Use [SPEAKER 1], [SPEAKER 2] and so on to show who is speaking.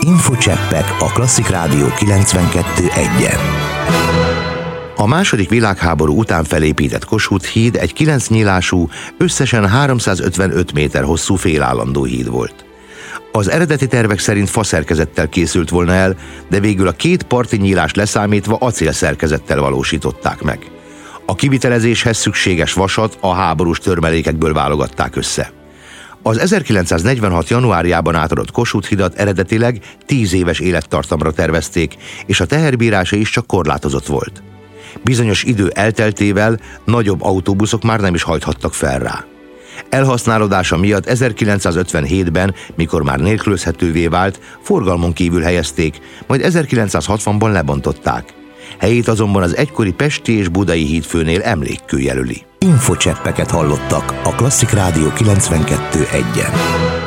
[SPEAKER 1] Infocseppek a Klasszik Rádió 92.1-en. A második világháború után felépített Kossuth híd egy 9 nyílású, összesen 355 méter hosszú félállandó híd volt. Az eredeti tervek szerint faszerkezettel készült volna el, de végül a két parti nyílást leszámítva acélszerkezettel valósították meg. A kivitelezéshez szükséges vasat a háborús törmelékekből válogatták össze. Az 1946. januárjában átadott Kossuth hidat eredetileg 10 éves élettartamra tervezték, és a teherbírása is csak korlátozott volt. Bizonyos idő elteltével nagyobb autóbuszok már nem is hajthattak fel rá. Elhasználódása miatt 1957-ben, mikor már nélkülözhetővé vált, forgalmon kívül helyezték, majd 1960-ban lebontották. Helyét azonban az egykori pesti és budai hídfőnél emlékkő jelöli. Infocseppeket hallottak a Klasszik Rádió 92.1-en.